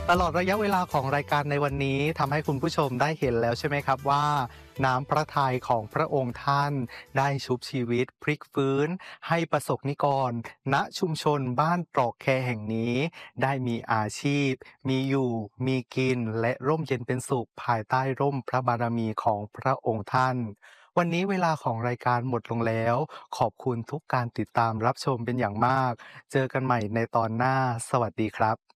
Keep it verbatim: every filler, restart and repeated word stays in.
ตลอดระยะเวลาของรายการในวันนี้ทำให้คุณผู้ชมได้เห็นแล้วใช่ไหมครับว่าน้ำพระทัยของพระองค์ท่านได้ชุบชีวิตพลิกฟื้นให้ประสบนิกรณชุมชนบ้านตรอกแคแห่งนี้ได้มีอาชีพมีอยู่มีกินและร่มเย็นเป็นสุขภายใต้ร่มพระบารมีของพระองค์ท่านวันนี้เวลาของรายการหมดลงแล้วขอบคุณทุกการติดตามรับชมเป็นอย่างมากเจอกันใหม่ในตอนหน้าสวัสดีครับ